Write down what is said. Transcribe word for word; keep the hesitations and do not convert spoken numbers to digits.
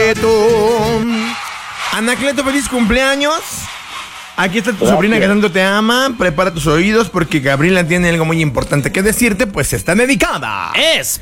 Anacleto. Anacleto, feliz cumpleaños. Aquí está tu Gracias. sobrina que tanto te ama. Prepara tus oídos porque Gabriela tiene algo muy importante que decirte, pues está dedicada. Es